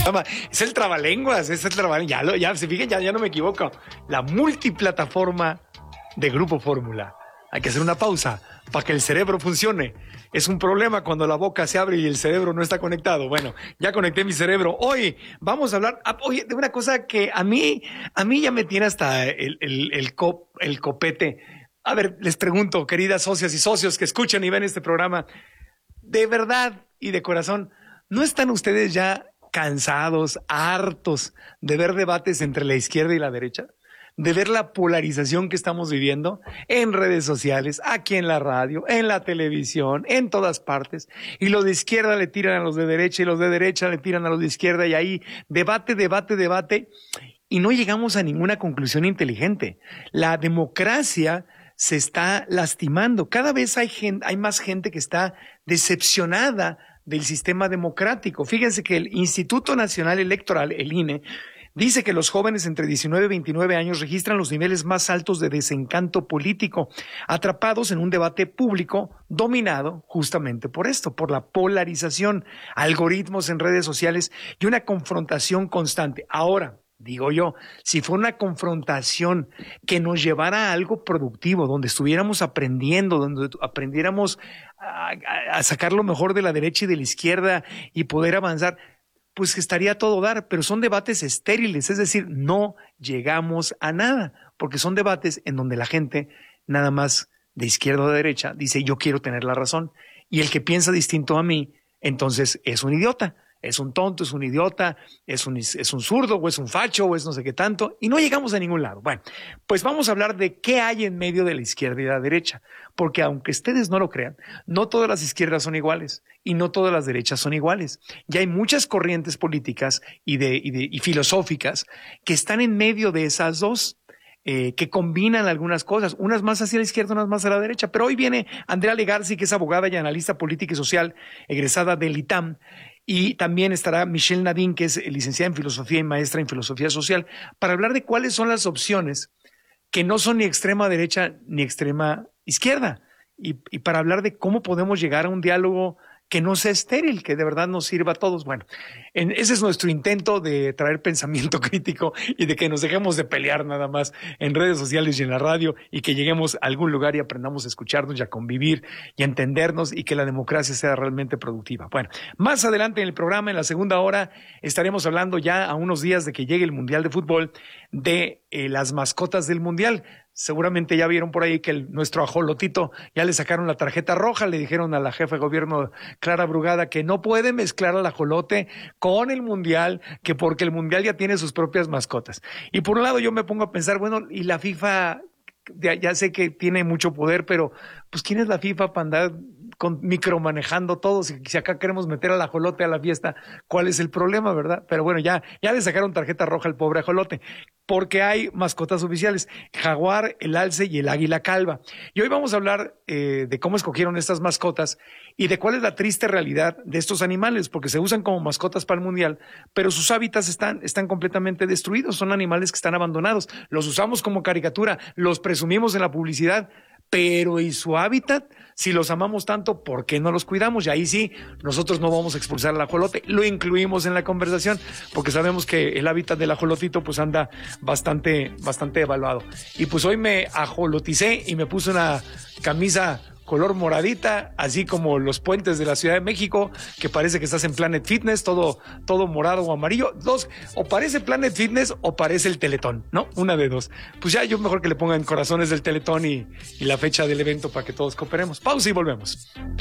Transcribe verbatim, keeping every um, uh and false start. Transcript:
Es el trabalenguas, es el trabalenguas. Ya, lo, ya se fijen, ya, ya no me equivoco. La multiplataforma de Grupo Fórmula. Hay que hacer una pausa para que el cerebro funcione. Es un problema cuando la boca se abre y el cerebro no está conectado. Bueno, ya conecté mi cerebro. Hoy vamos a hablar oye, de una cosa que a mí, a mí ya me tiene hasta el, el, el, cop, el copete. A ver, les pregunto, queridas socias y socios que escuchan y ven este programa, de verdad y de corazón, ¿no están ustedes ya cansados, hartos de ver debates entre la izquierda y la derecha? De ver la polarización que estamos viviendo en redes sociales, aquí en la radio, en la televisión, en todas partes. Y los de izquierda le tiran a los de derecha y los de derecha le tiran a los de izquierda y ahí debate, debate, debate. Y no llegamos a ninguna conclusión inteligente. La democracia se está lastimando. Cada vez hay, gente, hay más gente que está decepcionada del sistema democrático. Fíjense que el Instituto Nacional Electoral, el I N E, dice que los jóvenes entre diecinueve y veintinueve años registran los niveles más altos de desencanto político, atrapados en un debate público dominado justamente por esto, por la polarización, algoritmos en redes sociales y una confrontación constante. Ahora, digo yo, si fue una confrontación que nos llevara a algo productivo, donde estuviéramos aprendiendo, donde aprendiéramos a, a sacar lo mejor de la derecha y de la izquierda y poder avanzar, pues que estaría a todo dar, pero son debates estériles, es decir, no llegamos a nada, porque son debates en donde la gente, nada más de izquierda o de derecha, dice yo quiero tener la razón, y el que piensa distinto a mí, entonces es un idiota, es un tonto, es un idiota, es un, es un zurdo, o es un facho, o es no sé qué tanto, y no llegamos a ningún lado. Bueno, pues vamos a hablar de qué hay en medio de la izquierda y la derecha, porque aunque ustedes no lo crean, no todas las izquierdas son iguales, y no todas las derechas son iguales. Ya hay muchas corrientes políticas y, de, y, de, y filosóficas que están en medio de esas dos, eh, que combinan algunas cosas, unas más hacia la izquierda, unas más a la derecha. Pero hoy viene Andrea Legarzi, que es abogada y analista política y social, egresada del I T A M, y también estará Michelle Nadine, que es licenciada en filosofía y maestra en filosofía social, para hablar de cuáles son las opciones que no son ni extrema derecha ni extrema izquierda, y, y para hablar de cómo podemos llegar a un diálogo que no sea estéril, que de verdad nos sirva a todos. Bueno, en, ese es nuestro intento de traer pensamiento crítico y de que nos dejemos de pelear nada más en redes sociales y en la radio, y que lleguemos a algún lugar y aprendamos a escucharnos y a convivir y a entendernos, y que la democracia sea realmente productiva. Bueno, más adelante en el programa, en la segunda hora, estaremos hablando ya a unos días de que llegue el Mundial de Fútbol, de eh, las mascotas del Mundial. Seguramente ya vieron por ahí que el, nuestro ajolotito ya le sacaron la tarjeta roja, le dijeron a la jefa de gobierno Clara Brugada que no puede mezclar al ajolote con el mundial, que porque el mundial ya tiene sus propias mascotas. Y por un lado yo me pongo a pensar, bueno, y la FIFA, ya, ya sé que tiene mucho poder, pero pues ¿quién es la FIFA para andar con, micromanejando todo? Si, si acá queremos meter al ajolote a la fiesta, ¿cuál es el problema, verdad? Pero bueno, ya, ya le sacaron tarjeta roja al pobre ajolote, porque hay mascotas oficiales, jaguar, el alce y el águila calva. Y hoy vamos a hablar eh, de cómo escogieron estas mascotas y de cuál es la triste realidad de estos animales, porque se usan como mascotas para el mundial, pero sus hábitats están, están completamente destruidos, son animales que están abandonados, los usamos como caricatura, los presumimos en la publicidad, pero ¿y su hábitat? Si los amamos tanto, ¿por qué no los cuidamos? Y ahí sí, nosotros no vamos a expulsar al ajolote, lo incluimos en la conversación, porque sabemos que el hábitat del ajolotito pues anda bastante, bastante evaluado. Y pues hoy me ajoloticé y me puse una camisa color moradita, así como los puentes de la Ciudad de México, que parece que estás en Planet Fitness, todo, todo morado o amarillo. Dos, o parece Planet Fitness o parece el Teletón, ¿no? Una de dos. Pues ya yo mejor que le pongan corazones del Teletón y, y la fecha del evento para que todos cooperemos. Pausa y volvemos.